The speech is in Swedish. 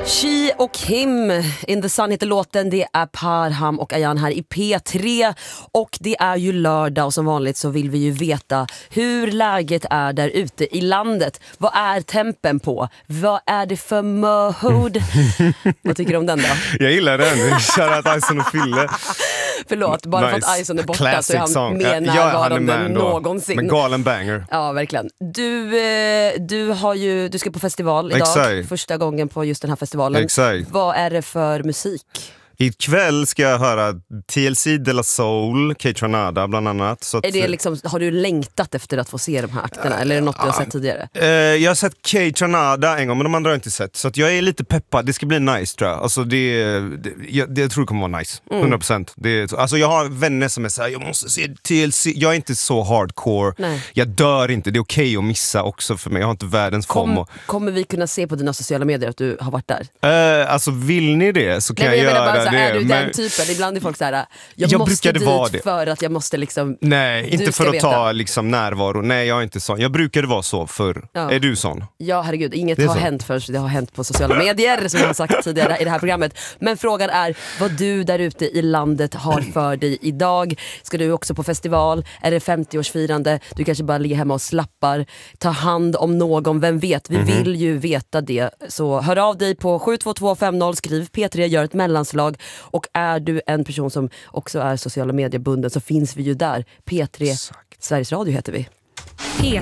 She och Kim, In the Sun heter låten. Det är Parham och Ayan här i P3. Och det är ju lördag och som vanligt så vill vi ju veta hur läget är där ute i landet. Vad är tempen på? Vad är det för mode? Vad tycker du om den då? Jag gillar den, Shoutout Ison och Fille. Förlåt, bara nice. för att Ison är borta Classic så är han song. mer närvarande än ändå. någonsin. Men galen banger. Ja, verkligen. Du ska på festival idag. Exakt. Första gången på just den här festivalen. Exakt. Vad är det för musik? Ikväll ska jag höra TLC De La Soul, Kaytranada bland annat. Så att, Är det liksom, har du längtat efter att få se de här akterna? Eller är det något du har sett tidigare? jag har sett Kaytranada en gång, men de andra har jag inte sett. Så att jag är lite peppad, det ska bli nice tror jag. Alltså jag tror det kommer vara nice, 100%. Alltså jag har vänner som är såhär, jag måste se TLC. Jag är inte så hardcore. Nej. Jag dör inte, det är okej att missa också för mig. Jag har inte världens FOMO. Kommer vi kunna se på dina sociala medier att du har varit där? Alltså vill ni det så kan jag göra det. Är du den typen? Ibland är folk såhär, jag måste dit vara det. för att jag måste liksom... Nej, inte för att ta liksom närvaro. Nej, jag är inte sån. Jag brukade vara så förr. Ja. Är du sån? Ja, herregud. Inget har hänt förrän det har hänt på sociala medier, som jag har sagt tidigare i det här programmet. Men frågan är vad du där ute i landet har för dig idag. Ska du också på festival? Är det 50-årsfirande? Du kanske bara ligger hemma och slappar. Ta hand om någon, vem vet? Vi vill ju veta det. Så hör av dig på 72250, skriv P3, gör ett mellanslag. Och är du en person som också är sociala mediebunden så finns vi ju där. P3 Sveriges Radio heter vi.